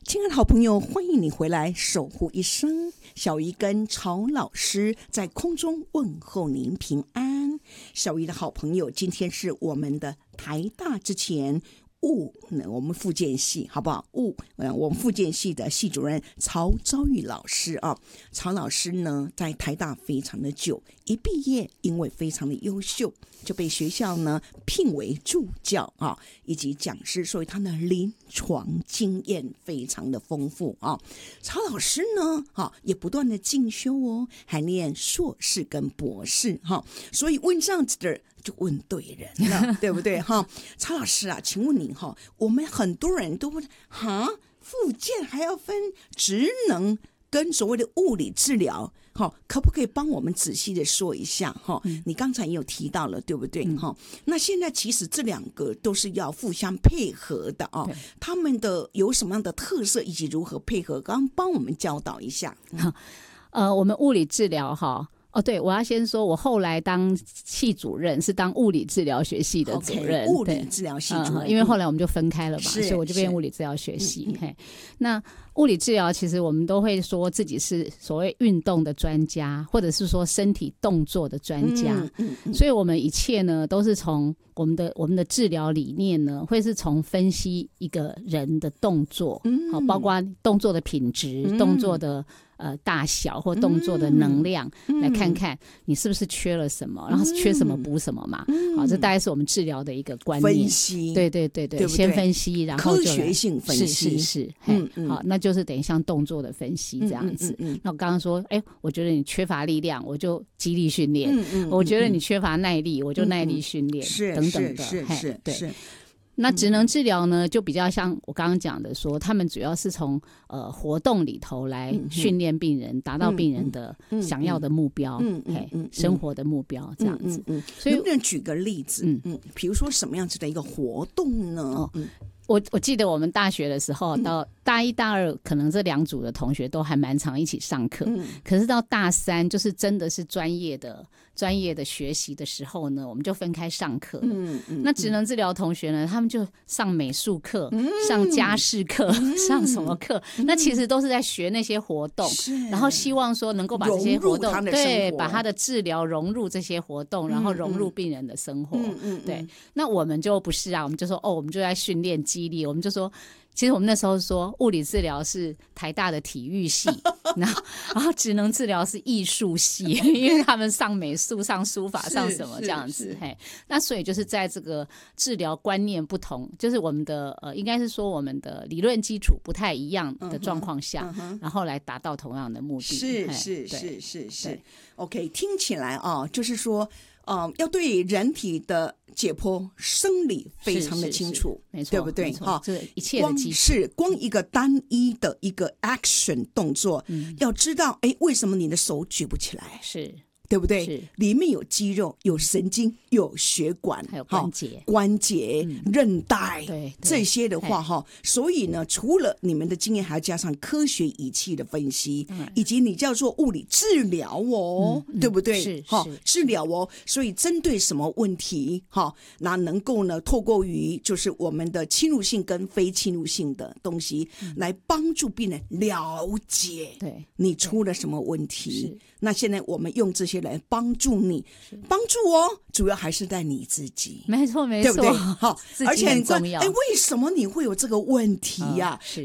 亲爱的好朋友，欢迎你回来守护一生。小鱼跟曹老师在空中问候您平安。小鱼的好朋友，今天是我们的台大之前我们复健系好不好？我们复健系的系主任曹昭玉老师啊，曹老师呢在台大非常的久，一毕业因为非常的优秀，就被学校呢聘为助教啊，以及讲师，所以他的临床经验非常的丰富啊。曹老师呢也不断的进修哦，还念硕士跟博士哈，所以问这样子的就问对人了，对不对哈？曹老师啊，请问你哈，我们很多人都问复健还要分职能跟所谓的物理治疗，可不可以帮我们仔细的说一下哈？你刚才也有提到了，对不对哈？那现在其实这两个都是要互相配合的啊，他们的有什么样的特色以及如何配合？刚刚帮我们教导一下。 我们物理治疗哈。对，我要先说，我后来当系主任是当物理治疗学系的主任， 物理治疗系主任， 因为后来我们就分开了嘛，所以我就变物理治疗学系。那物理治疗其实我们都会说自己是所谓运动的专家，或者是说身体动作的专家，所以我们一切呢都是从我们的治疗理念呢，会是从分析一个人的动作，包括动作的品质、动作的大小或动作的能量，来看看你是不是缺了什么，然后缺什么补什么嘛。好，这大概是我们治疗的一个观念。 分析， 对，先分析，然后科学性分析， 是。好，那就是等于像动作的分析这样子。那我刚刚说，我觉得你缺乏力量，我就肌力训练；我觉得你缺乏耐力，我就耐力训练，等等的。 是。 那职能治疗呢，就比较像我刚刚讲的说，他们主要是从活动里头来训练病人，达到病人的想要的目标，生活的目标这样子。 所以能不能举个例子？比如说什么样子的一个活动呢？ 我记得我们大学的时候，到大一大二可能这两组的同学都还蛮常一起上课，可是到大三就是真的是专业的学习的时候呢，我们就分开上课。那职能治疗同学呢，他们就上美术课，上家事课，上什么课，那其实都是在学那些活动，然后希望说能够把这些活动把他的治疗融入这些活动，然后融入病人的生活。对，那我们就不是啊，我们就说我们就在训练肌力，我们就说其实我们那时候说物理治疗是台大的体育系然后职能治疗是艺术系因为他们上美术上书法上什么这样子。那所以就是在这个治疗观念不同，就是我们的应该是说我们的理论基础不太一样的状况下，然后来达到同样的目的。 是 OK， 听起来就是说要对人体的解剖生理非常的清楚， 没错， 对不对？ 这一切的基础光一个单一的一个 action 动作，要知道为什么你的手举不起来， 是对不对？里面有肌肉，有神经，有血管， 还有关节、韧带，这些的话所以呢，除了你们的经验，还要加上科学仪器的分析，以及你叫做物理治疗对不对？ 是治疗所以针对什么问题那能够呢透过于就是我们的侵入性跟非侵入性的东西，来帮助病人了解你出了什么问题。那现在我们用这些来帮助你，帮助主要还是在你自己， 没错， 对不对？ 而且很重要。 为什么你会有这个问题呀？